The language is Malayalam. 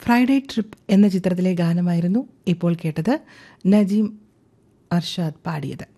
ഫ്രൈഡേ ട്രിപ്പ് എന്ന ചിത്രത്തിലെ ഗാനമായിരുന്നു ഇപ്പോൾ കേട്ടത്. നജീം അർഷാദ് പാടിയത്.